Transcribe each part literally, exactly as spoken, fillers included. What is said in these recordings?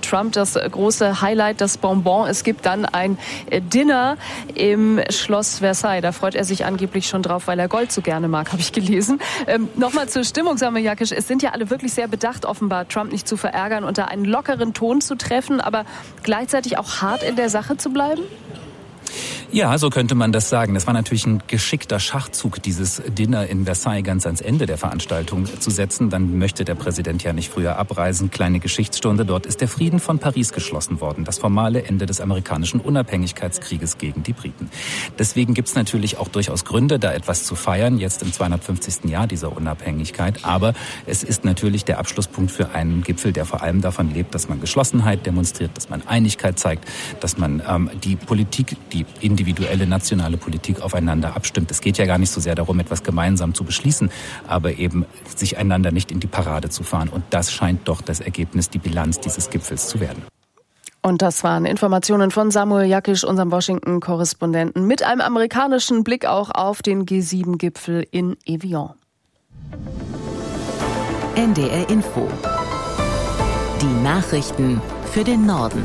Trump das große Highlight, das Bonbon. Es gibt dann ein Dinner im Schloss Versailles. Da freut er sich angeblich schon drauf, weil er Gold so gerne mag, habe ich gelesen. Ähm, Nochmal zur Stimmung, Samuel Jakisch. Es sind ja alle wirklich sehr bedacht, offenbar Trump nicht zu verärgern und da einen lockeren Ton zu treffen, aber gleichzeitig auch hart in der Sache zu bleiben? Ja, so könnte man das sagen. Das war natürlich ein geschickter Schachzug, dieses Dinner in Versailles ganz ans Ende der Veranstaltung zu setzen. Dann möchte der Präsident ja nicht früher abreisen. Kleine Geschichtsstunde. Dort ist der Frieden von Paris geschlossen worden. Das formale Ende des amerikanischen Unabhängigkeitskrieges gegen die Briten. Deswegen gibt es natürlich auch durchaus Gründe, da etwas zu feiern, jetzt im zweihundertfünfzigsten Jahr dieser Unabhängigkeit. Aber es ist natürlich der Abschlusspunkt für einen Gipfel, der vor allem davon lebt, dass man Geschlossenheit demonstriert, dass man Einigkeit zeigt, dass man ähm, die Politik, die individuelle nationale Politik aufeinander abstimmt. Es geht ja gar nicht so sehr darum, etwas gemeinsam zu beschließen, aber eben sich einander nicht in die Parade zu fahren. Und das scheint doch das Ergebnis, die Bilanz dieses Gipfels zu werden. Und das waren Informationen von Samuel Jakisch, unserem Washington-Korrespondenten, mit einem amerikanischen Blick auch auf den G sieben Gipfel in Evian. N D R Info. Die Nachrichten für den Norden.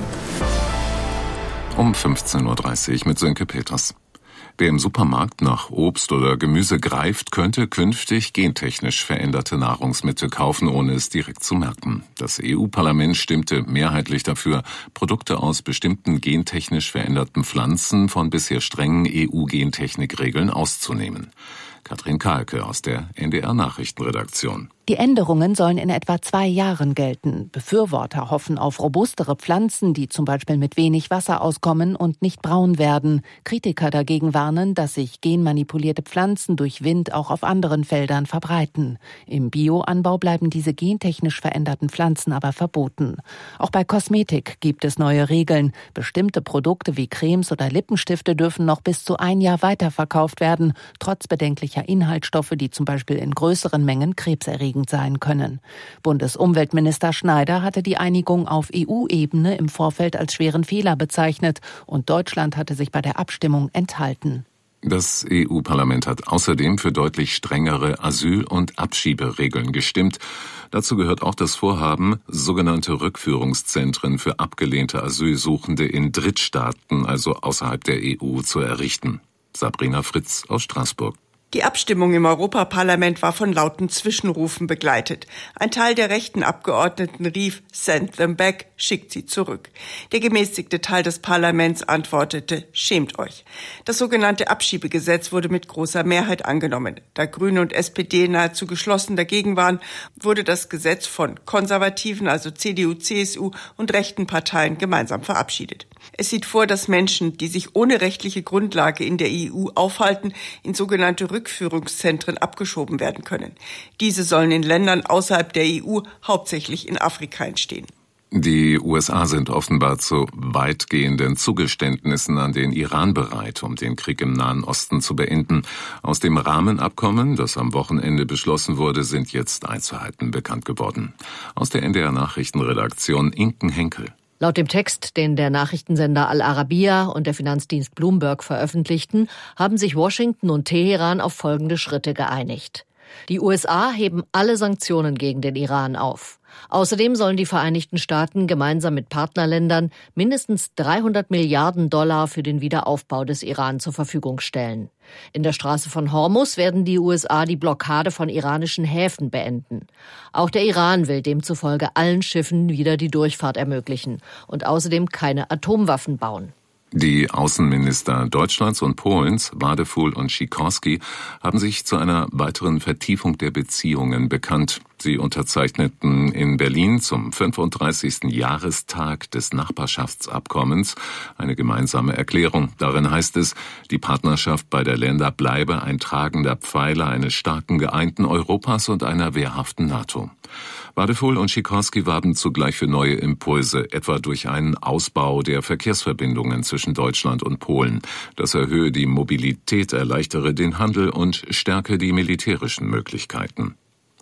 Um fünfzehn Uhr dreißig mit Sönke Peters. Wer im Supermarkt nach Obst oder Gemüse greift, könnte künftig gentechnisch veränderte Nahrungsmittel kaufen, ohne es direkt zu merken. Das E U-Parlament stimmte mehrheitlich dafür, Produkte aus bestimmten gentechnisch veränderten Pflanzen von bisher strengen E U-Gentechnikregeln auszunehmen. Katrin Kahlke aus der N D R-Nachrichtenredaktion. Die Änderungen sollen in etwa zwei Jahren gelten. Befürworter hoffen auf robustere Pflanzen, die zum Beispiel mit wenig Wasser auskommen und nicht braun werden. Kritiker dagegen warnen, dass sich genmanipulierte Pflanzen durch Wind auch auf anderen Feldern verbreiten. Im Bioanbau bleiben diese gentechnisch veränderten Pflanzen aber verboten. Auch bei Kosmetik gibt es neue Regeln. Bestimmte Produkte wie Cremes oder Lippenstifte dürfen noch bis zu ein Jahr weiterverkauft werden, trotz bedenklicher Inhaltsstoffe, die zum Beispiel in größeren Mengen krebserregend sein können. Bundesumweltminister Schneider hatte die Einigung auf E U-Ebene im Vorfeld als schweren Fehler bezeichnet und Deutschland hatte sich bei der Abstimmung enthalten. Das E U-Parlament hat außerdem für deutlich strengere Asyl- und Abschieberegeln gestimmt. Dazu gehört auch das Vorhaben, sogenannte Rückführungszentren für abgelehnte Asylsuchende in Drittstaaten, also außerhalb der E U, zu errichten. Sabrina Fritz aus Straßburg. Die Abstimmung im Europaparlament war von lauten Zwischenrufen begleitet. Ein Teil der rechten Abgeordneten rief, send them back, schickt sie zurück. Der gemäßigte Teil des Parlaments antwortete, schämt euch. Das sogenannte Abschiebegesetz wurde mit großer Mehrheit angenommen. Da Grüne und S P D nahezu geschlossen dagegen waren, wurde das Gesetz von konservativen, also C D U, C S U und rechten Parteien gemeinsam verabschiedet. Es sieht vor, dass Menschen, die sich ohne rechtliche Grundlage in der E U aufhalten, in sogenannte Rückführungszentren abgeschoben werden können. Diese sollen in Ländern außerhalb der E U, hauptsächlich in Afrika, entstehen. Die U S A sind offenbar zu weitgehenden Zugeständnissen an den Iran bereit, um den Krieg im Nahen Osten zu beenden. Aus dem Rahmenabkommen, das am Wochenende beschlossen wurde, sind jetzt Einzelheiten bekannt geworden. Aus der N D R-Nachrichtenredaktion Inken Henkel. Laut dem Text, den der Nachrichtensender Al Arabiya und der Finanzdienst Bloomberg veröffentlichten, haben sich Washington und Teheran auf folgende Schritte geeinigt. Die U S A heben alle Sanktionen gegen den Iran auf. Außerdem sollen die Vereinigten Staaten gemeinsam mit Partnerländern mindestens dreihundert Milliarden Dollar für den Wiederaufbau des Iran zur Verfügung stellen. In der Straße von Hormuz werden die U S A die Blockade von iranischen Häfen beenden. Auch der Iran will demzufolge allen Schiffen wieder die Durchfahrt ermöglichen und außerdem keine Atomwaffen bauen. Die Außenminister Deutschlands und Polens, Wadefuhl und Sikorski, haben sich zu einer weiteren Vertiefung der Beziehungen bekannt. Sie unterzeichneten in Berlin zum fünfunddreißigsten Jahrestag des Nachbarschaftsabkommens eine gemeinsame Erklärung. Darin heißt es, die Partnerschaft beider Länder bleibe ein tragender Pfeiler eines starken, geeinten Europas und einer wehrhaften NATO. Wadefuhl und Sikorski warben zugleich für neue Impulse, etwa durch einen Ausbau der Verkehrsverbindungen zwischen Deutschland und Polen. Das erhöhe die Mobilität, erleichtere den Handel und stärke die militärischen Möglichkeiten.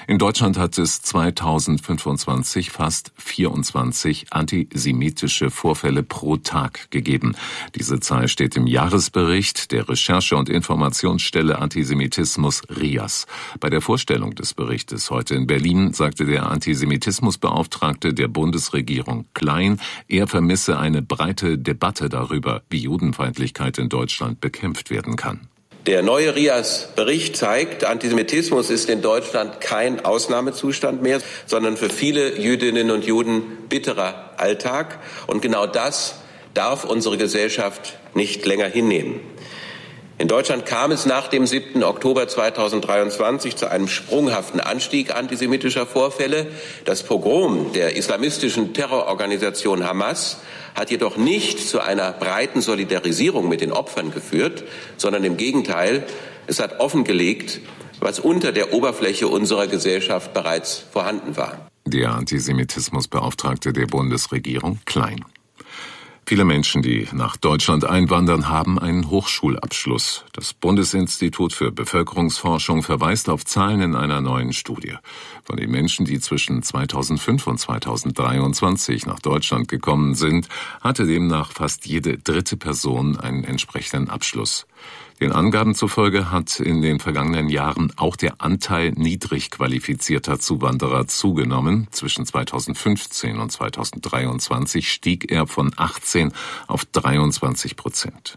In Deutschland hat es zweitausendfünfundzwanzig fast vierundzwanzig antisemitische Vorfälle pro Tag gegeben. Diese Zahl steht im Jahresbericht der Recherche- und Informationsstelle Antisemitismus R I A S. Bei der Vorstellung des Berichtes heute in Berlin sagte der Antisemitismusbeauftragte der Bundesregierung Klein, er vermisse eine breite Debatte darüber, wie Judenfeindlichkeit in Deutschland bekämpft werden kann. Der neue R I A S-Bericht zeigt, Antisemitismus ist in Deutschland kein Ausnahmezustand mehr, sondern für viele Jüdinnen und Juden bitterer Alltag. Und genau das darf unsere Gesellschaft nicht länger hinnehmen. In Deutschland kam es nach dem siebten Oktober zweitausenddreiundzwanzig zu einem sprunghaften Anstieg antisemitischer Vorfälle. Das Pogrom der islamistischen Terrororganisation Hamas hat jedoch nicht zu einer breiten Solidarisierung mit den Opfern geführt, sondern im Gegenteil, es hat offengelegt, was unter der Oberfläche unserer Gesellschaft bereits vorhanden war. Der Antisemitismusbeauftragte der Bundesregierung Klein. Viele Menschen, die nach Deutschland einwandern, haben einen Hochschulabschluss. Das Bundesinstitut für Bevölkerungsforschung verweist auf Zahlen in einer neuen Studie. Von den Menschen, die zwischen zweitausendfünf und zweitausenddreiundzwanzig nach Deutschland gekommen sind, hatte demnach fast jede dritte Person einen entsprechenden Abschluss. Den Angaben zufolge hat in den vergangenen Jahren auch der Anteil niedrig qualifizierter Zuwanderer zugenommen. Zwischen zweitausendfünfzehn und zweitausenddreiundzwanzig stieg er von achtzehn auf dreiundzwanzig Prozent.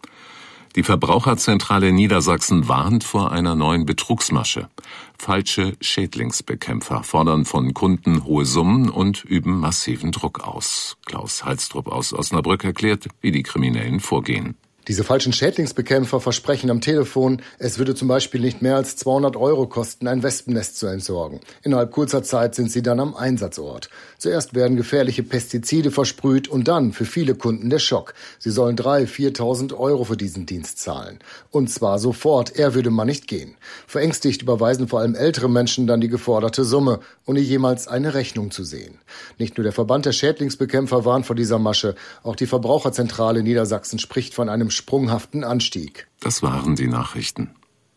Die Verbraucherzentrale Niedersachsen warnt vor einer neuen Betrugsmasche. Falsche Schädlingsbekämpfer fordern von Kunden hohe Summen und üben massiven Druck aus. Klaus Halstrup aus Osnabrück erklärt, wie die Kriminellen vorgehen. Diese falschen Schädlingsbekämpfer versprechen am Telefon, es würde zum Beispiel nicht mehr als zweihundert Euro kosten, ein Wespennest zu entsorgen. Innerhalb kurzer Zeit sind sie dann am Einsatzort. Zuerst werden gefährliche Pestizide versprüht und dann für viele Kunden der Schock. Sie sollen dreitausend, viertausend Euro für diesen Dienst zahlen. Und zwar sofort, er würde man nicht gehen. Verängstigt überweisen vor allem ältere Menschen dann die geforderte Summe, ohne jemals eine Rechnung zu sehen. Nicht nur der Verband der Schädlingsbekämpfer warnt vor dieser Masche, auch die Verbraucherzentrale Niedersachsen spricht von einem sprunghaften Anstieg. Das waren die Nachrichten.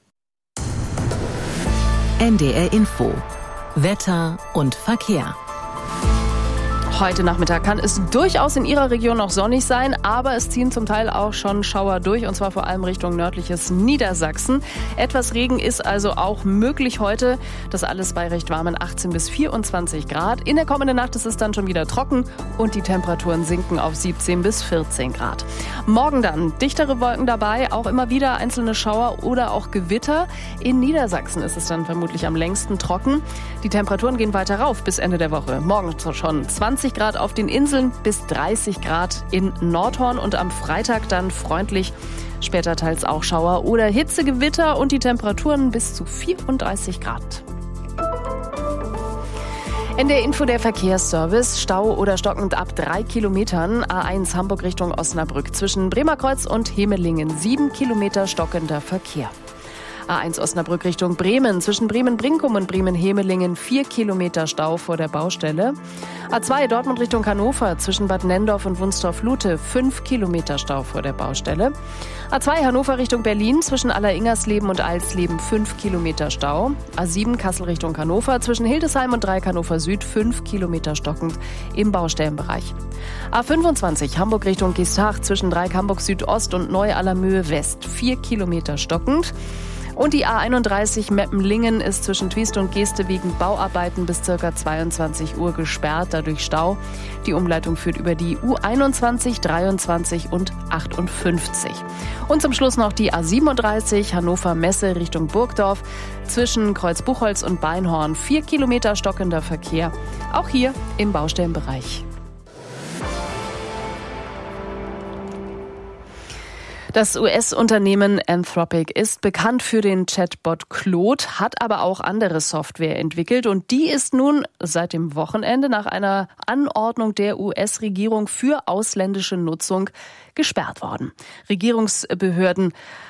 N D R Info. Wetter und Verkehr. Heute Nachmittag kann es durchaus in Ihrer Region noch sonnig sein, aber es ziehen zum Teil auch schon Schauer durch, und zwar vor allem Richtung nördliches Niedersachsen. Etwas Regen ist also auch möglich heute. Das alles bei recht warmen achtzehn bis vierundzwanzig Grad. In der kommenden Nacht ist es dann schon wieder trocken und die Temperaturen sinken auf siebzehn bis vierzehn Grad. Morgen dann dichtere Wolken dabei, auch immer wieder einzelne Schauer oder auch Gewitter. In Niedersachsen ist es dann vermutlich am längsten trocken. Die Temperaturen gehen weiter rauf bis Ende der Woche. Morgen schon zwanzig Grad auf den Inseln bis dreißig Grad in Nordhorn und am Freitag dann freundlich, später teils auch Schauer oder Hitzegewitter und die Temperaturen bis zu vierunddreißig Grad. In der Info der Verkehrsservice, Stau oder stockend ab drei Kilometern, A eins Hamburg Richtung Osnabrück, zwischen Bremerkreuz und Hemelingen, sieben Kilometer stockender Verkehr. A eins Osnabrück Richtung Bremen, zwischen Bremen-Brinkum und Bremen-Hemelingen, vier Kilometer Stau vor der Baustelle. A zwei Dortmund Richtung Hannover, zwischen Bad Nenndorf und Wunstorf-Lute, fünf Kilometer Stau vor der Baustelle. A zwei Hannover Richtung Berlin, zwischen Alleringersleben und Alsleben, fünf Kilometer Stau. A sieben Kassel Richtung Hannover, zwischen Hildesheim und Dreieck Hannover Süd, fünf Kilometer stockend im Baustellenbereich. A fünfundzwanzig Hamburg Richtung Geesthacht, zwischen Dreieck Hamburg Südost und Neu-Allermöhe West, vier Kilometer stockend. Und die A einunddreißig Meppenlingen ist zwischen Twiest und Geeste wegen Bauarbeiten bis ca. zweiundzwanzig Uhr gesperrt, dadurch Stau. Die Umleitung führt über die U einundzwanzig, dreiundzwanzig und achtundfünfzig. Und zum Schluss noch die A siebenunddreißig Hannover Messe Richtung Burgdorf, zwischen Kreuz-Buchholz und Beinhorn, vier Kilometer stockender Verkehr, auch hier im Baustellenbereich. Das U S-Unternehmen Anthropic ist bekannt für den Chatbot Claude, hat aber auch andere Software entwickelt und die ist nun seit dem Wochenende nach einer Anordnung der U S-Regierung für ausländische Nutzung gesperrt worden. Regierungsbehörden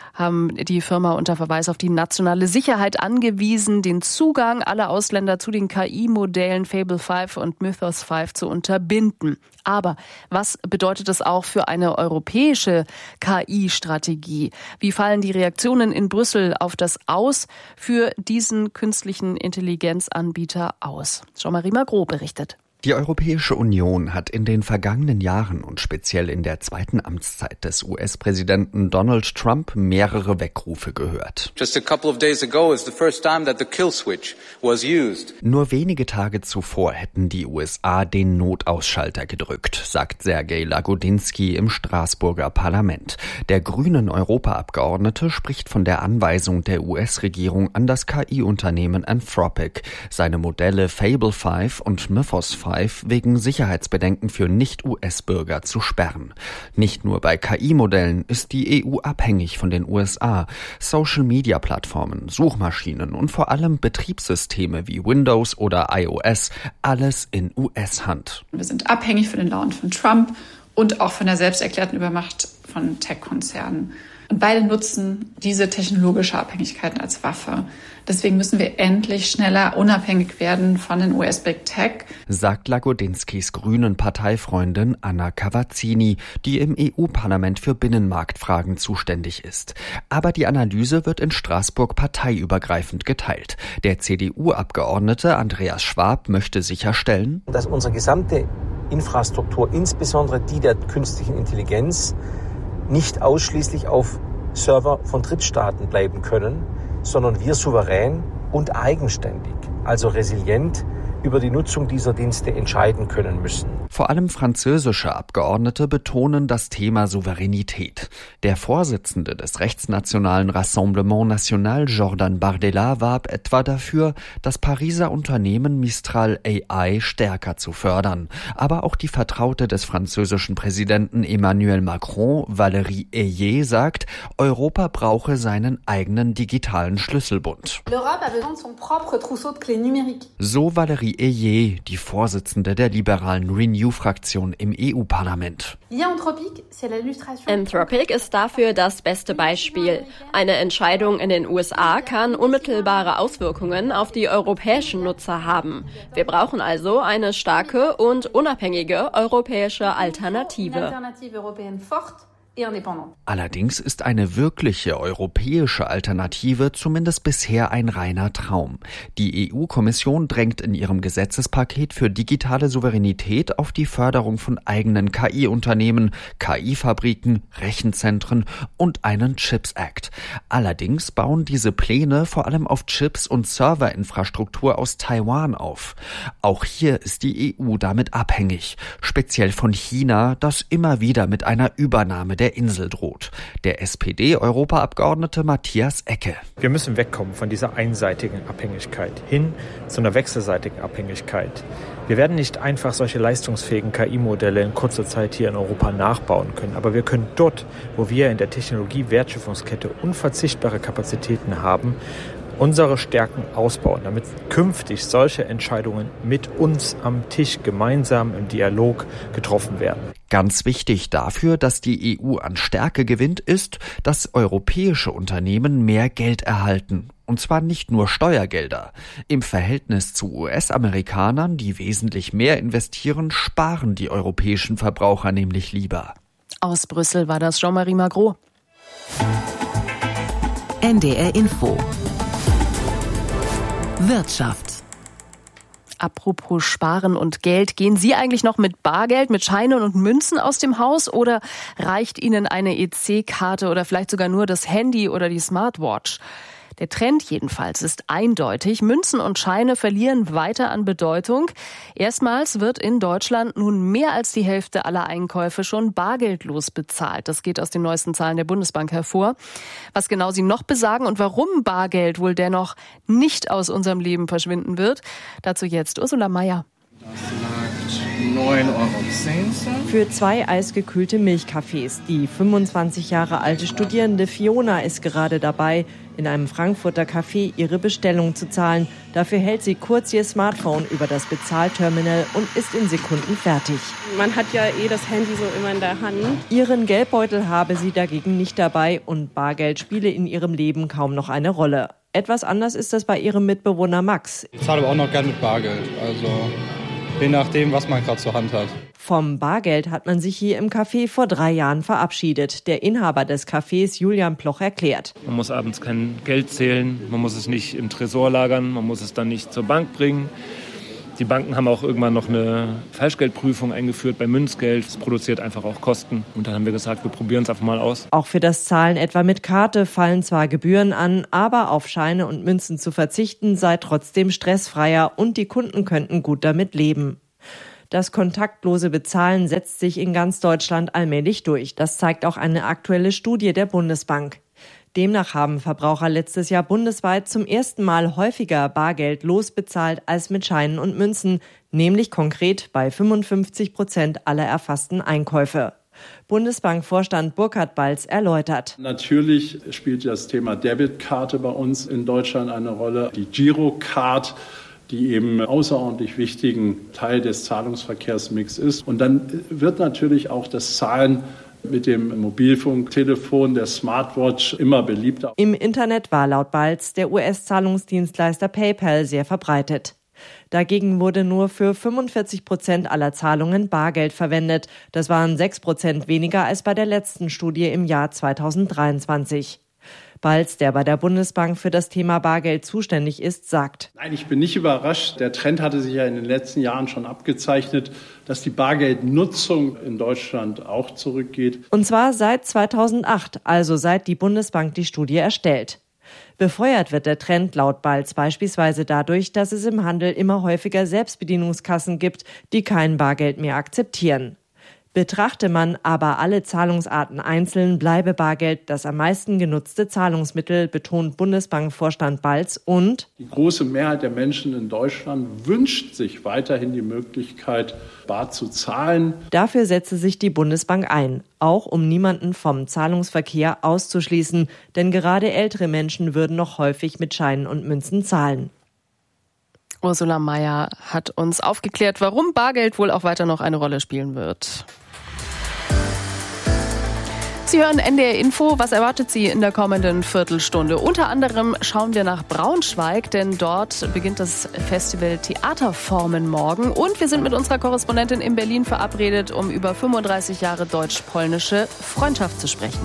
haben die Firma unter Verweis auf die nationale Sicherheit angewiesen, den Zugang aller Ausländer zu den K I-Modellen Fable fünf und Mythos fünf zu unterbinden. Aber was bedeutet das auch für eine europäische K I-Strategie? Wie fallen die Reaktionen in Brüssel auf das Aus für diesen künstlichen Intelligenzanbieter aus? Jean-Marie Magro berichtet. Die Europäische Union hat in den vergangenen Jahren und speziell in der zweiten Amtszeit des U S-Präsidenten Donald Trump mehrere Weckrufe gehört. Just a couple of days ago is the first time that the kill switch was used. Nur wenige Tage zuvor hätten die U S A den Notausschalter gedrückt, sagt Sergej Lagodinsky im Straßburger Parlament. Der grünen Europaabgeordnete spricht von der Anweisung der U S-Regierung an das K I-Unternehmen Anthropic, seine Modelle Fable fünf und Mythos fünf wegen Sicherheitsbedenken für Nicht-U S-Bürger zu sperren. Nicht nur bei K I-Modellen ist die E U abhängig von den U S A. Social-Media-Plattformen, Suchmaschinen und vor allem Betriebssysteme wie Windows oder iOS, alles in U S-Hand. Wir sind abhängig von den Launen von Trump und auch von der selbsterklärten Übermacht von Tech-Konzernen. Und beide nutzen diese technologische Abhängigkeiten als Waffe. Deswegen müssen wir endlich schneller unabhängig werden von den U S-Big Tech, sagt Lagodinskys grünen Parteifreundin Anna Cavazzini, die im E U-Parlament für Binnenmarktfragen zuständig ist. Aber die Analyse wird in Straßburg parteiübergreifend geteilt. Der C D U-Abgeordnete Andreas Schwab möchte sicherstellen, dass unsere gesamte Infrastruktur, insbesondere die der künstlichen Intelligenz, nicht ausschließlich auf Server von Drittstaaten bleiben können, sondern wir souverän und eigenständig, also resilient, über die Nutzung dieser Dienste entscheiden können müssen. Vor allem französische Abgeordnete betonen das Thema Souveränität. Der Vorsitzende des rechtsnationalen Rassemblement National, Jordan Bardella, warb etwa dafür, das Pariser Unternehmen Mistral A I stärker zu fördern. Aber auch die Vertraute des französischen Präsidenten Emmanuel Macron, Valérie Ayé, sagt, Europa brauche seinen eigenen digitalen Schlüsselbund. So Valérie Ayé, die Vorsitzende der liberalen Renew-Fraktion im E U-Parlament. Anthropic ist dafür das beste Beispiel. Eine Entscheidung in den U S A kann unmittelbare Auswirkungen auf die europäischen Nutzer haben. Wir brauchen also eine starke und unabhängige europäische Alternative. Allerdings ist eine wirkliche europäische Alternative zumindest bisher ein reiner Traum. Die E U-Kommission drängt in ihrem Gesetzespaket für digitale Souveränität auf die Förderung von eigenen K I-Unternehmen, K I-Fabriken, Rechenzentren und einen Chips Act. Allerdings bauen diese Pläne vor allem auf Chips und Serverinfrastruktur aus Taiwan auf. Auch hier ist die E U damit abhängig, speziell von China, das immer wieder mit einer Übernahme der Insel droht. Der S P D-Europaabgeordnete Matthias Ecke. Wir müssen wegkommen von dieser einseitigen Abhängigkeit hin zu einer wechselseitigen Abhängigkeit. Wir werden nicht einfach solche leistungsfähigen K I-Modelle in kurzer Zeit hier in Europa nachbauen können, aber wir können dort, wo wir in der Technologie-Wertschöpfungskette unverzichtbare Kapazitäten haben, unsere Stärken ausbauen, damit künftig solche Entscheidungen mit uns am Tisch gemeinsam im Dialog getroffen werden. Ganz wichtig dafür, dass die E U an Stärke gewinnt, ist, dass europäische Unternehmen mehr Geld erhalten. Und zwar nicht nur Steuergelder. Im Verhältnis zu U S-Amerikanern, die wesentlich mehr investieren, sparen die europäischen Verbraucher nämlich lieber. Aus Brüssel war das Jean-Marie Magro. N D R Info Wirtschaft. Apropos Sparen und Geld, gehen Sie eigentlich noch mit Bargeld, mit Scheinen und Münzen aus dem Haus oder reicht Ihnen eine E C-Karte oder vielleicht sogar nur das Handy oder die Smartwatch? Der Trend jedenfalls ist eindeutig. Münzen und Scheine verlieren weiter an Bedeutung. Erstmals wird in Deutschland nun mehr als die Hälfte aller Einkäufe schon bargeldlos bezahlt. Das geht aus den neuesten Zahlen der Bundesbank hervor. Was genau sie noch besagen und warum Bargeld wohl dennoch nicht aus unserem Leben verschwinden wird, dazu jetzt Ursula Mayer. Das lag neun Euro zehn. Für zwei eisgekühlte Milchkaffees. Die fünfundzwanzig Jahre alte Studierende Fiona ist gerade dabei, in einem Frankfurter Café ihre Bestellung zu zahlen. Dafür hält sie kurz ihr Smartphone über das Bezahlterminal und ist in Sekunden fertig. Man hat ja eh das Handy so immer in der Hand. Ihren Geldbeutel habe sie dagegen nicht dabei und Bargeld spiele in ihrem Leben kaum noch eine Rolle. Etwas anders ist das bei ihrem Mitbewohner Max. Ich zahle aber auch noch gern mit Bargeld, also je nachdem, was man gerade zur Hand hat. Vom Bargeld hat man sich hier im Café vor drei Jahren verabschiedet. Der Inhaber des Cafés, Julian Ploch, erklärt. Man muss abends kein Geld zählen, man muss es nicht im Tresor lagern, man muss es dann nicht zur Bank bringen. Die Banken haben auch irgendwann noch eine Falschgeldprüfung eingeführt bei Münzgeld. Das produziert einfach auch Kosten. Und dann haben wir gesagt, wir probieren es einfach mal aus. Auch für das Zahlen etwa mit Karte fallen zwar Gebühren an, aber auf Scheine und Münzen zu verzichten sei trotzdem stressfreier und die Kunden könnten gut damit leben. Das kontaktlose Bezahlen setzt sich in ganz Deutschland allmählich durch. Das zeigt auch eine aktuelle Studie der Bundesbank. Demnach haben Verbraucher letztes Jahr bundesweit zum ersten Mal häufiger Bargeld losbezahlt als mit Scheinen und Münzen, nämlich konkret bei fünfundfünfzig Prozent aller erfassten Einkäufe. Bundesbankvorstand Burkhard Balz erläutert. Natürlich spielt das Thema Debitkarte bei uns in Deutschland eine Rolle. Die Girocard, die eben außerordentlich wichtigen Teil des Zahlungsverkehrsmix ist. Und dann wird natürlich auch das Zahlen mit dem Mobilfunktelefon, der Smartwatch immer beliebter. Im Internet war laut Balz der U S-Zahlungsdienstleister PayPal sehr verbreitet. Dagegen wurde nur für fünfundvierzig Prozent aller Zahlungen Bargeld verwendet. Das waren sechs Prozent weniger als bei der letzten Studie im Jahr zweitausenddreiundzwanzig. Balz, der bei der Bundesbank für das Thema Bargeld zuständig ist, sagt: Nein, ich bin nicht überrascht. Der Trend hatte sich ja in den letzten Jahren schon abgezeichnet, dass die Bargeldnutzung in Deutschland auch zurückgeht. Und zwar seit zweitausendacht, also seit die Bundesbank die Studie erstellt. Befeuert wird der Trend laut Balz beispielsweise dadurch, dass es im Handel immer häufiger Selbstbedienungskassen gibt, die kein Bargeld mehr akzeptieren. Betrachte man aber alle Zahlungsarten einzeln, bleibe Bargeld das am meisten genutzte Zahlungsmittel, betont Bundesbankvorstand Balz. Und die große Mehrheit der Menschen in Deutschland wünscht sich weiterhin die Möglichkeit, bar zu zahlen. Dafür setze sich die Bundesbank ein, auch um niemanden vom Zahlungsverkehr auszuschließen, denn gerade ältere Menschen würden noch häufig mit Scheinen und Münzen zahlen. Ursula Mayer hat uns aufgeklärt, warum Bargeld wohl auch weiter noch eine Rolle spielen wird. Sie hören N D R Info. Was erwartet Sie in der kommenden Viertelstunde? Unter anderem schauen wir nach Braunschweig, denn dort beginnt das Festival Theaterformen morgen. Und wir sind mit unserer Korrespondentin in Berlin verabredet, um über fünfunddreißig Jahre deutsch-polnische Freundschaft zu sprechen.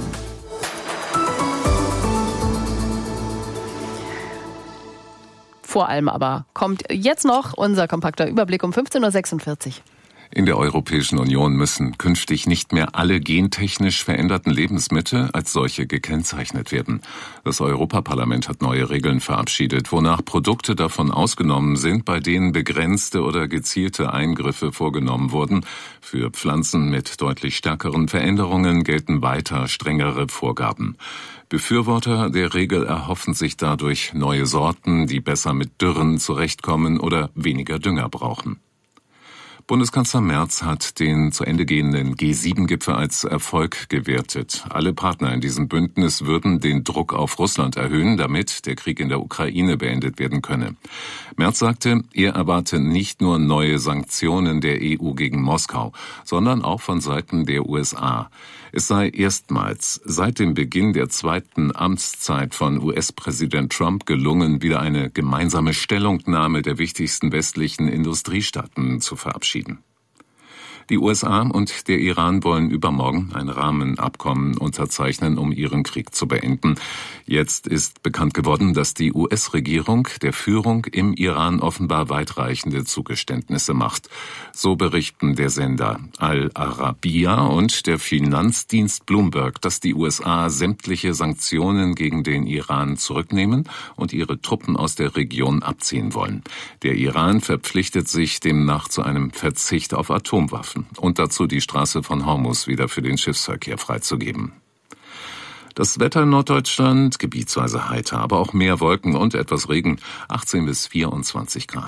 Vor allem aber kommt jetzt noch unser kompakter Überblick um fünfzehn Uhr sechsundvierzig. In der Europäischen Union müssen künftig nicht mehr alle gentechnisch veränderten Lebensmittel als solche gekennzeichnet werden. Das Europaparlament hat neue Regeln verabschiedet, wonach Produkte davon ausgenommen sind, bei denen begrenzte oder gezielte Eingriffe vorgenommen wurden. Für Pflanzen mit deutlich stärkeren Veränderungen gelten weiter strengere Vorgaben. Befürworter der Regel erhoffen sich dadurch neue Sorten, die besser mit Dürren zurechtkommen oder weniger Dünger brauchen. Bundeskanzler Merz hat den zu Ende gehenden G sieben Gipfel als Erfolg gewertet. Alle Partner in diesem Bündnis würden den Druck auf Russland erhöhen, damit der Krieg in der Ukraine beendet werden könne. Merz sagte, er erwarte nicht nur neue Sanktionen der E U gegen Moskau, sondern auch von Seiten der U S A. Es sei erstmals seit dem Beginn der zweiten Amtszeit von U S-Präsident Trump gelungen, wieder eine gemeinsame Stellungnahme der wichtigsten westlichen Industriestaaten zu verabschieden. Die U S A und der Iran wollen übermorgen ein Rahmenabkommen unterzeichnen, um ihren Krieg zu beenden. Jetzt ist bekannt geworden, dass die U S-Regierung der Führung im Iran offenbar weitreichende Zugeständnisse macht. So berichten der Sender Al Arabiya und der Finanzdienst Bloomberg, dass die U S A sämtliche Sanktionen gegen den Iran zurücknehmen und ihre Truppen aus der Region abziehen wollen. Der Iran verpflichtet sich demnach zu einem Verzicht auf Atomwaffen und dazu die Straße von Hormuz wieder für den Schiffsverkehr freizugeben. Das Wetter in Norddeutschland gebietsweise heiter, aber auch mehr Wolken und etwas Regen, achtzehn bis vierundzwanzig Grad.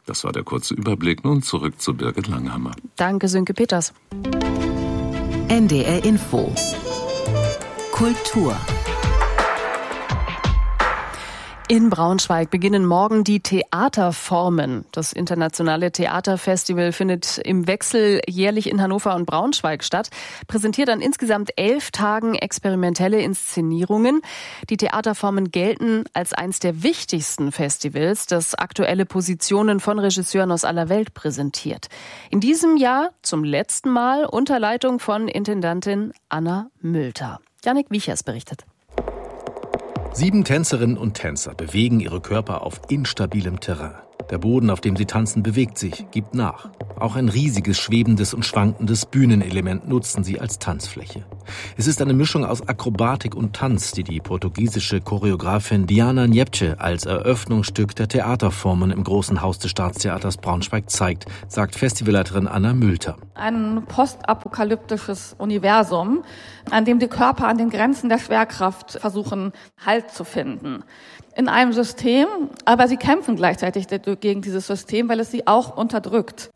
Das war der kurze Überblick. Nun zurück zu Birgit Langhammer. Danke, Sönke Peters. N D R Info. Kultur. In Braunschweig beginnen morgen die Theaterformen. Das internationale Theaterfestival findet im Wechsel jährlich in Hannover und Braunschweig statt, präsentiert an insgesamt elf Tagen experimentelle Inszenierungen. Die Theaterformen gelten als eines der wichtigsten Festivals, das aktuelle Positionen von Regisseuren aus aller Welt präsentiert. In diesem Jahr zum letzten Mal unter Leitung von Intendantin Anna Mülter. Jannik Wiechers berichtet. Sieben Tänzerinnen und Tänzer bewegen ihre Körper auf instabilem Terrain. Der Boden, auf dem sie tanzen, bewegt sich, gibt nach. Auch ein riesiges, schwebendes und schwankendes Bühnenelement nutzen sie als Tanzfläche. Es ist eine Mischung aus Akrobatik und Tanz, die die portugiesische Choreografin Diana Niepce als Eröffnungsstück der Theaterformen im Großen Haus des Staatstheaters Braunschweig zeigt, sagt Festivalleiterin Anna Mülter. Ein postapokalyptisches Universum, an dem die Körper an den Grenzen der Schwerkraft versuchen, Halt zu finden. In einem System, aber sie kämpfen gleichzeitig gegen dieses System, weil es sie auch unterdrückt.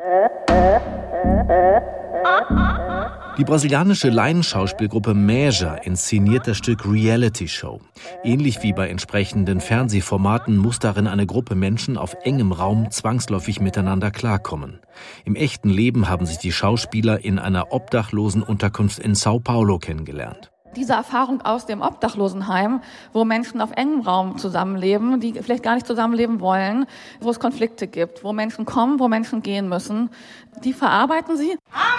Die brasilianische Laienschauspielgruppe Meja inszeniert das Stück Reality Show. Ähnlich wie bei entsprechenden Fernsehformaten muss darin eine Gruppe Menschen auf engem Raum zwangsläufig miteinander klarkommen. Im echten Leben haben sich die Schauspieler in einer Obdachlosenunterkunft in Sao Paulo kennengelernt. Diese Erfahrung aus dem Obdachlosenheim, wo Menschen auf engem Raum zusammenleben, die vielleicht gar nicht zusammenleben wollen, wo es Konflikte gibt, wo Menschen kommen, wo Menschen gehen müssen, die verarbeiten sie.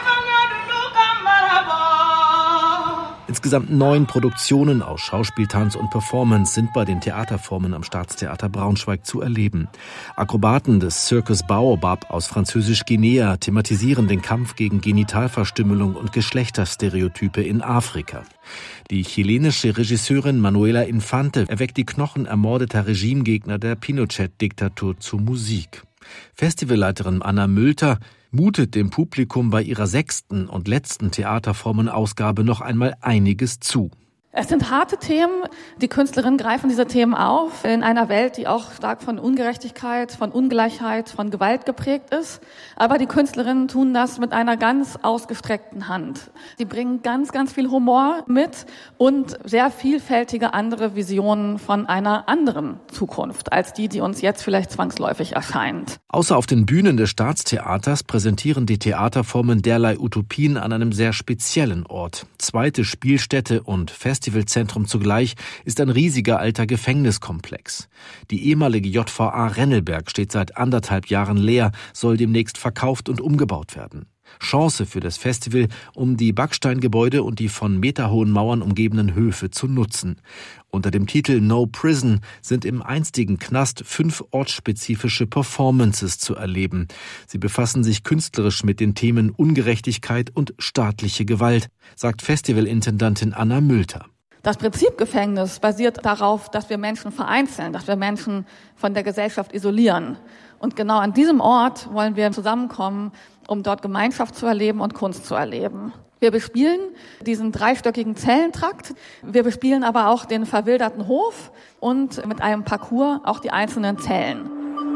Insgesamt neun Produktionen aus Schauspiel, Tanz und Performance sind bei den Theaterformen am Staatstheater Braunschweig zu erleben. Akrobaten des Circus Baobab aus Französisch-Guinea thematisieren den Kampf gegen Genitalverstümmelung und Geschlechterstereotype in Afrika. Die chilenische Regisseurin Manuela Infante erweckt die Knochen ermordeter Regimegegner der Pinochet-Diktatur zu Musik. Festivalleiterin Anna Mülter mutet dem Publikum bei ihrer sechsten und letzten Theaterformen-Ausgabe noch einmal einiges zu. Es sind harte Themen. Die Künstlerinnen greifen diese Themen auf in einer Welt, die auch stark von Ungerechtigkeit, von Ungleichheit, von Gewalt geprägt ist. Aber die Künstlerinnen tun das mit einer ganz ausgestreckten Hand. Sie bringen ganz, ganz viel Humor mit und sehr vielfältige andere Visionen von einer anderen Zukunft als die, die uns jetzt vielleicht zwangsläufig erscheint. Außer auf den Bühnen des Staatstheaters präsentieren die Theaterformen derlei Utopien an einem sehr speziellen Ort. Zweite Spielstätte und Festival Festivalzentrum zugleich ist ein riesiger alter Gefängniskomplex. Die ehemalige J V A Rennelberg steht seit anderthalb Jahren leer, soll demnächst verkauft und umgebaut werden. Chance für das Festival, um die Backsteingebäude und die von meterhohen Mauern umgebenen Höfe zu nutzen. Unter dem Titel No Prison sind im einstigen Knast fünf ortsspezifische Performances zu erleben. Sie befassen sich künstlerisch mit den Themen Ungerechtigkeit und staatliche Gewalt, sagt Festivalintendantin Anna Mülter. Das Prinzip Gefängnis basiert darauf, dass wir Menschen vereinzeln, dass wir Menschen von der Gesellschaft isolieren. Und genau an diesem Ort wollen wir zusammenkommen, um dort Gemeinschaft zu erleben und Kunst zu erleben. Wir bespielen diesen dreistöckigen Zellentrakt, wir bespielen aber auch den verwilderten Hof und mit einem Parcours auch die einzelnen Zellen.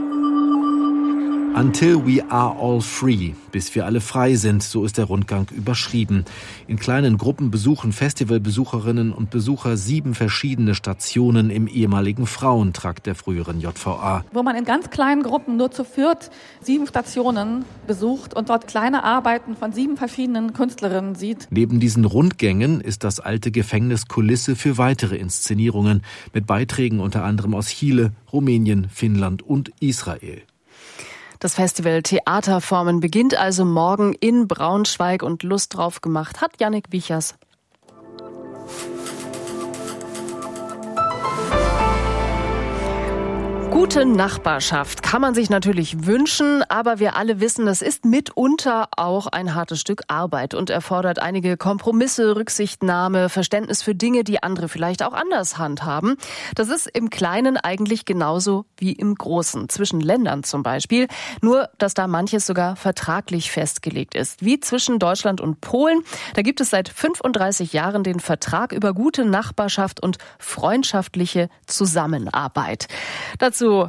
Until we are all free, bis wir alle frei sind, so ist der Rundgang überschrieben. In kleinen Gruppen besuchen Festivalbesucherinnen und Besucher sieben verschiedene Stationen im ehemaligen Frauentrakt der früheren J V A. Wo man in ganz kleinen Gruppen nur zu viert sieben Stationen besucht und dort kleine Arbeiten von sieben verschiedenen Künstlerinnen sieht. Neben diesen Rundgängen ist das alte Gefängnis Kulisse für weitere Inszenierungen mit Beiträgen unter anderem aus Chile, Rumänien, Finnland und Israel. Das Festival Theaterformen beginnt also morgen in Braunschweig und Lust drauf gemacht hat Jannik Wiechers. Gute Nachbarschaft kann man sich natürlich wünschen, aber wir alle wissen, das ist mitunter auch ein hartes Stück Arbeit und erfordert einige Kompromisse, Rücksichtnahme, Verständnis für Dinge, die andere vielleicht auch anders handhaben. Das ist im Kleinen eigentlich genauso wie im Großen, zwischen Ländern zum Beispiel, nur dass da manches sogar vertraglich festgelegt ist, wie zwischen Deutschland und Polen. Da gibt es seit fünfunddreißig Jahren den Vertrag über gute Nachbarschaft und freundschaftliche Zusammenarbeit. Dazu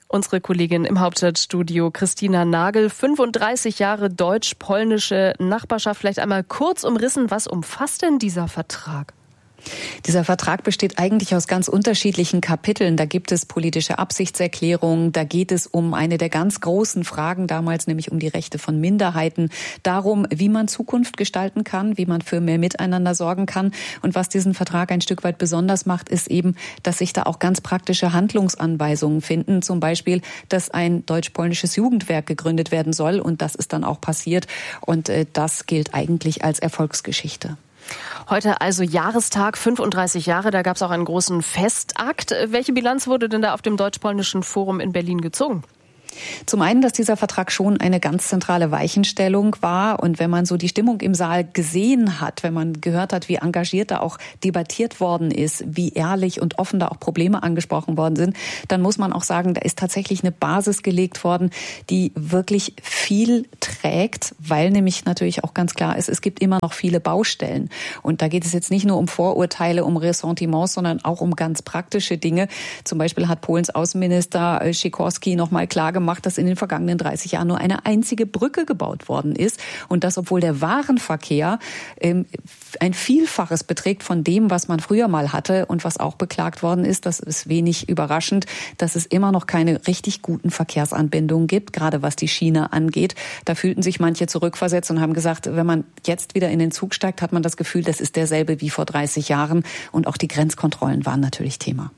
Unsere Kollegin im Hauptstadtstudio Christina Nagel, fünfunddreißig Jahre deutsch-polnische Nachbarschaft. Vielleicht einmal kurz umrissen, was umfasst denn dieser Vertrag? Dieser Vertrag besteht eigentlich aus ganz unterschiedlichen Kapiteln. Da gibt es politische Absichtserklärungen, da geht es um eine der ganz großen Fragen damals, nämlich um die Rechte von Minderheiten, darum, wie man Zukunft gestalten kann, wie man für mehr Miteinander sorgen kann. Und was diesen Vertrag ein Stück weit besonders macht, ist eben, dass sich da auch ganz praktische Handlungsanweisungen finden. Zum Beispiel, dass ein deutsch-polnisches Jugendwerk gegründet werden soll, und das ist dann auch passiert. Und äh, das gilt eigentlich als Erfolgsgeschichte. Heute also Jahrestag, fünfunddreißig Jahre, da gab es auch einen großen Festakt. Welche Bilanz wurde denn da auf dem Deutsch-Polnischen Forum in Berlin gezogen? Zum einen, dass dieser Vertrag schon eine ganz zentrale Weichenstellung war. Und wenn man so die Stimmung im Saal gesehen hat, wenn man gehört hat, wie engagiert da auch debattiert worden ist, wie ehrlich und offen da auch Probleme angesprochen worden sind, dann muss man auch sagen, da ist tatsächlich eine Basis gelegt worden, die wirklich viel trägt, weil nämlich natürlich auch ganz klar ist, es gibt immer noch viele Baustellen. Und da geht es jetzt nicht nur um Vorurteile, um Ressentiments, sondern auch um ganz praktische Dinge. Zum Beispiel hat Polens Außenminister Sikorski noch mal klar gemacht, dass in den vergangenen dreißig Jahren nur eine einzige Brücke gebaut worden ist. Und das, obwohl der Warenverkehr ähm, ein Vielfaches beträgt von dem, was man früher mal hatte. Und was auch beklagt worden ist, das ist wenig überraschend, dass es immer noch keine richtig guten Verkehrsanbindungen gibt, gerade was die Schiene angeht. Da fühlten sich manche zurückversetzt und haben gesagt, wenn man jetzt wieder in den Zug steigt, hat man das Gefühl, das ist derselbe wie vor dreißig Jahren. Und auch die Grenzkontrollen waren natürlich Thema.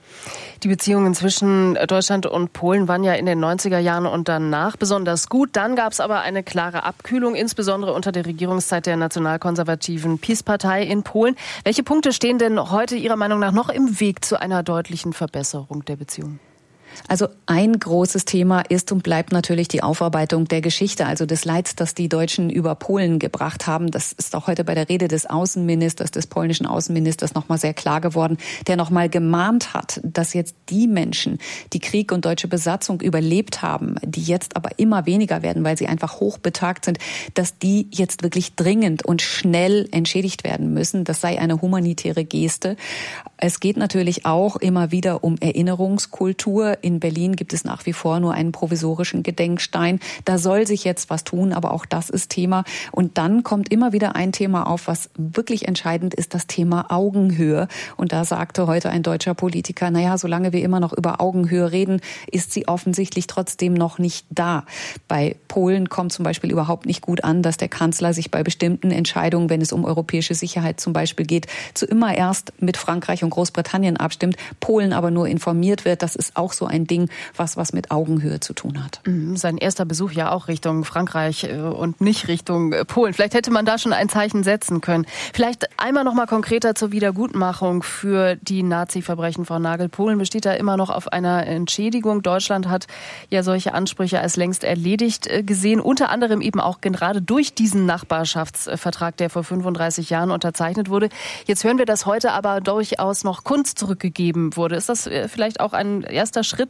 Die Beziehungen zwischen Deutschland und Polen waren ja in den neunziger Jahren und danach besonders gut. Dann gab es aber eine klare Abkühlung, insbesondere unter der Regierungszeit der nationalkonservativen PiS-Partei in Polen. Welche Punkte stehen denn heute Ihrer Meinung nach noch im Weg zu einer deutlichen Verbesserung der Beziehungen? Also ein großes Thema ist und bleibt natürlich die Aufarbeitung der Geschichte, also des Leids, das die Deutschen über Polen gebracht haben. Das ist auch heute bei der Rede des Außenministers, des polnischen Außenministers nochmal sehr klar geworden, der nochmal gemahnt hat, dass jetzt die Menschen, die Krieg und deutsche Besatzung überlebt haben, die jetzt aber immer weniger werden, weil sie einfach hochbetagt sind, dass die jetzt wirklich dringend und schnell entschädigt werden müssen. Das sei eine humanitäre Geste. Es geht natürlich auch immer wieder um Erinnerungskultur. In Berlin gibt es nach wie vor nur einen provisorischen Gedenkstein. Da soll sich jetzt was tun, aber auch das ist Thema. Und dann kommt immer wieder ein Thema auf, was wirklich entscheidend ist, das Thema Augenhöhe. Und da sagte heute ein deutscher Politiker, naja, solange wir immer noch über Augenhöhe reden, ist sie offensichtlich trotzdem noch nicht da. Bei Polen kommt zum Beispiel überhaupt nicht gut an, dass der Kanzler sich bei bestimmten Entscheidungen, wenn es um europäische Sicherheit zum Beispiel geht, zu immer erst mit Frankreich und Großbritannien abstimmt, Polen aber nur informiert wird. Das ist auch so ein Ding, was was mit Augenhöhe zu tun hat. Sein erster Besuch ja auch Richtung Frankreich und nicht Richtung Polen. Vielleicht hätte man da schon ein Zeichen setzen können. Vielleicht einmal noch mal konkreter zur Wiedergutmachung für die Nazi-Verbrechen, Frau Nagel. Polen besteht da immer noch auf einer Entschädigung. Deutschland hat ja solche Ansprüche als längst erledigt gesehen. Unter anderem eben auch gerade durch diesen Nachbarschaftsvertrag, der vor fünfunddreißig Jahren unterzeichnet wurde. Jetzt hören wir, dass heute aber durchaus noch Kunst zurückgegeben wurde. Ist das vielleicht auch ein erster Schritt?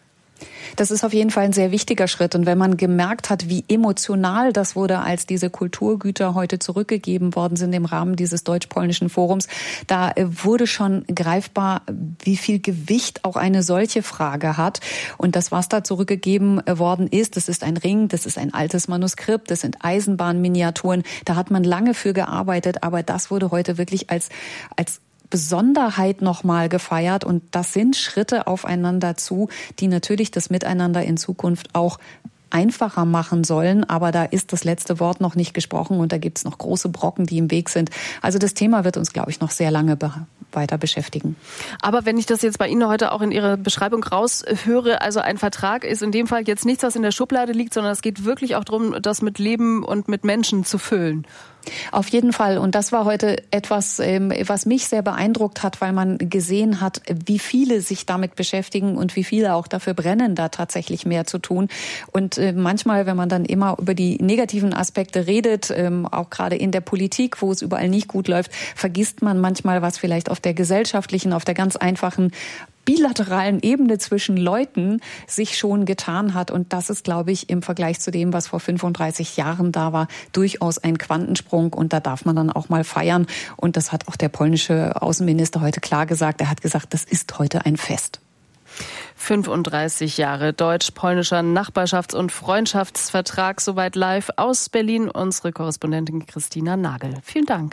Das ist auf jeden Fall ein sehr wichtiger Schritt. Und wenn man gemerkt hat, wie emotional das wurde, als diese Kulturgüter heute zurückgegeben worden sind im Rahmen dieses deutsch-polnischen Forums, da wurde schon greifbar, wie viel Gewicht auch eine solche Frage hat. Und das, was da zurückgegeben worden ist, das ist ein Ring, das ist ein altes Manuskript, das sind Eisenbahnminiaturen. Da hat man lange für gearbeitet, aber das wurde heute wirklich als, als Besonderheit nochmal gefeiert, und das sind Schritte aufeinander zu, die natürlich das Miteinander in Zukunft auch einfacher machen sollen, aber da ist das letzte Wort noch nicht gesprochen und da gibt es noch große Brocken, die im Weg sind. Also das Thema wird uns, glaube ich, noch sehr lange be- weiter beschäftigen. Aber wenn ich das jetzt bei Ihnen heute auch in Ihrer Beschreibung raushöre, also ein Vertrag ist in dem Fall jetzt nichts, was in der Schublade liegt, sondern es geht wirklich auch darum, das mit Leben und mit Menschen zu füllen. Auf jeden Fall. Und das war heute etwas, was mich sehr beeindruckt hat, weil man gesehen hat, wie viele sich damit beschäftigen und wie viele auch dafür brennen, da tatsächlich mehr zu tun. Und manchmal, wenn man dann immer über die negativen Aspekte redet, auch gerade in der Politik, wo es überall nicht gut läuft, vergisst man manchmal, was vielleicht auf der gesellschaftlichen, auf der ganz einfachen bilateralen Ebene zwischen Leuten sich schon getan hat. Und das ist, glaube ich, im Vergleich zu dem, was vor fünfunddreißig Jahren da war, durchaus ein Quantensprung. Und da darf man dann auch mal feiern. Und das hat auch der polnische Außenminister heute klar gesagt. Er hat gesagt, das ist heute ein Fest. fünfunddreißig Jahre deutsch-polnischer Nachbarschafts- und Freundschaftsvertrag. Soweit live aus Berlin unsere Korrespondentin Christina Nagel. Vielen Dank.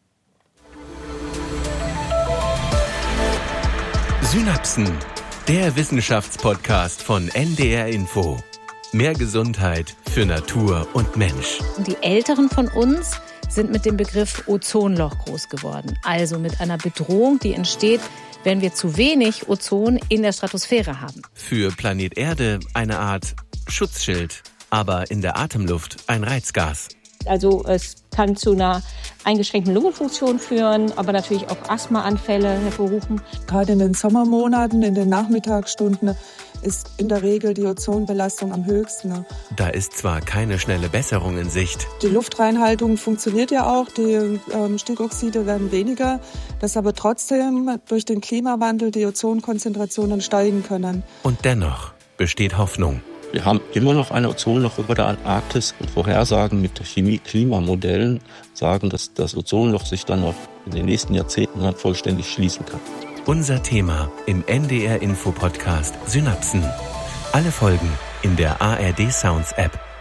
Synapsen, der Wissenschaftspodcast von N D R Info. Mehr Gesundheit für Natur und Mensch. Die Älteren von uns sind mit dem Begriff Ozonloch groß geworden. Also mit einer Bedrohung, die entsteht, wenn wir zu wenig Ozon in der Stratosphäre haben. Für Planet Erde eine Art Schutzschild, aber in der Atemluft ein Reizgas. Also es kann zu einer eingeschränkten Lungenfunktion führen, aber natürlich auch Asthmaanfälle hervorrufen. Gerade in den Sommermonaten, in den Nachmittagsstunden ist in der Regel die Ozonbelastung am höchsten. Da ist zwar keine schnelle Besserung in Sicht. Die Luftreinhaltung funktioniert ja auch, die ähm, Stickoxide werden weniger, dass aber trotzdem durch den Klimawandel die Ozonkonzentrationen steigen können. Und dennoch besteht Hoffnung. Wir haben immer noch ein Ozonloch über der Antarktis und Vorhersagen mit Chemie-Klimamodellen sagen, dass das Ozonloch sich dann auch in den nächsten Jahrzehnten vollständig schließen kann. Unser Thema im N D R Info Podcast Synapsen. Alle Folgen in der A R D Sounds App.